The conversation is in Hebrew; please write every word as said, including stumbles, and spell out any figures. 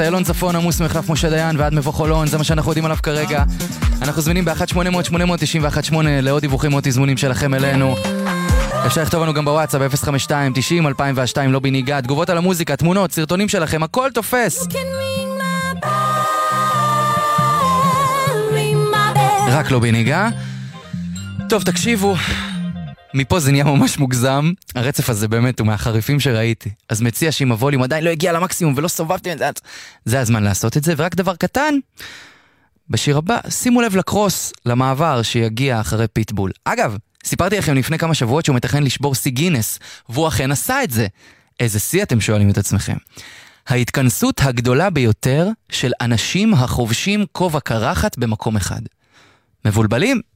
איילון צפון, עמוס מחלף משה דיין ועד מבוא חולון, זה מה שאנחנו יודעים עליו כרגע. אנחנו זמינים ב-אחת שמונה אפס אפס שמונה תשע אחת שמונה לעוד דיווחים או תזמונים שלכם אלינו. אפשר לכתוב לנו גם בוואטסאפ אפס חמש שתיים תשעים אלפיים ושתיים לא בניגה, תגובות על המוזיקה, תמונות, סרטונים שלכם, הכל תופס. רק לא בניגה. טוב, תקשיבו, מפה זה נהיה ממש מוגזם, הרצף הזה באמת הוא מהחריפים שראיתי, אז מציע שאם הווליום עדיין לא הגיע למקסימום ולא סובבתי את זה, זה הזמן לעשות את זה. ורק דבר קטן, בשיר הבא שימו לב לקרוס, למעבר שיגיע אחרי פיטבול. אגב, סיפרתי לכם לפני כמה שבועות שהוא מתכנן לשבור סי גינס, והוא אכן עשה את זה. איזה סי אתם שואלים את עצמכם? ההתכנסות הגדולה ביותר של אנשים החובשים כובע קרחת במקום אחד. מבולבלים?